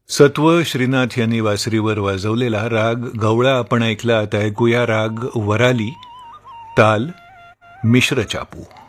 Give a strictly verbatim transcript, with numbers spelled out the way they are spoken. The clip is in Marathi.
सत्व श्रीनाथ यांनी वासरीवर वाजवलेला राग गवळा आपण ऐकला. आता ऐकूया राग वराली, ताल मिश्र चापू.